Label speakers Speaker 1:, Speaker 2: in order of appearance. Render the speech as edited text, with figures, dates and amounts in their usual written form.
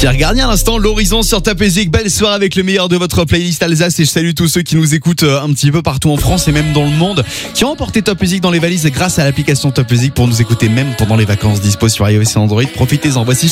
Speaker 1: Pierre Garnier à l'instant, l'horizon sur Top Music. Belle soirée avec le meilleur de votre playlist Alsace et je salue tous ceux qui nous écoutent un petit peu partout en France et même dans le monde, qui ont emporté Top Music dans les valises grâce à l'application Top Music pour nous écouter même pendant les vacances. Dispo sur iOS et Android. Profitez-en. Voici